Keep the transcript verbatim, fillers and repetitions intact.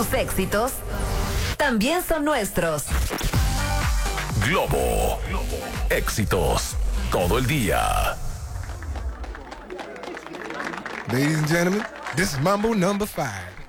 Tus éxitos también son nuestros. Globo. Éxitos todo el día. Ladies and gentlemen, this is Mambo number five.